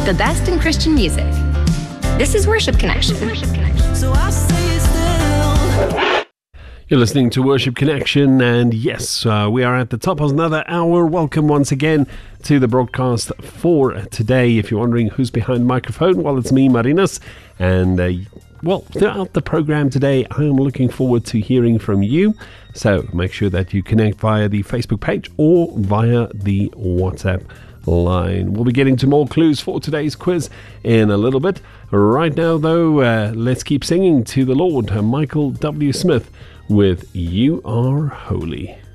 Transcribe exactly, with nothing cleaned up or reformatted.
the best in Christian music. This is Worship Connection. So I say still. You're listening to Worship Connection, and yes, uh, we are at the top of another hour. Welcome once again to the broadcast for today. If you're wondering who's behind the microphone, well, it's me, Marinas, and uh, well, throughout the program today, I am looking forward to hearing from you. So make sure that you connect via the Facebook page or via the WhatsApp line. We'll be getting to more clues for today's quiz in a little bit. Right now, though, uh, let's keep singing to the Lord. Michael W. Smith with You Are Holy.